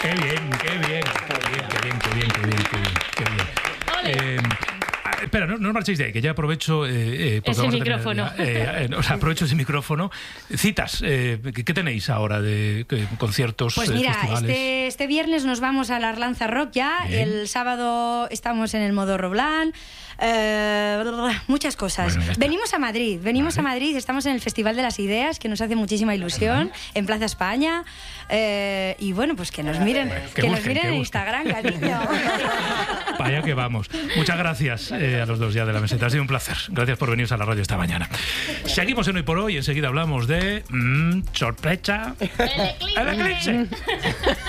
Qué bien. Espera, no os marchéis de ahí, que ya aprovecho... ese micrófono. Aprovecho ese micrófono. Citas, ¿qué tenéis ahora de conciertos, Pues mira, festivales? este viernes nos vamos a la Arlanza Rock ya. Bien. El sábado estamos en el Modo Roblán. Muchas cosas. Bueno, venimos a Madrid, estamos en el Festival de las Ideas, que nos hace muchísima ilusión, en Plaza España. Y bueno, pues que nos miren, en Instagram, cariño. Para allá que vamos. Muchas gracias a los dos ya de la meseta. Ha sido un placer. Gracias por venir a la radio esta mañana. Seguimos en Hoy por Hoy y enseguida hablamos de... sorpresa. El eclipse.